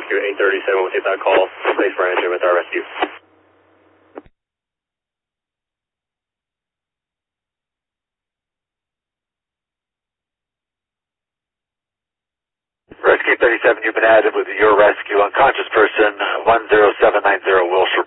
Rescue 837 will take that call. Thanks for answering with our rescue. Rescue 37, you've been added with your rescue. Unconscious person, 10790 Wilshire.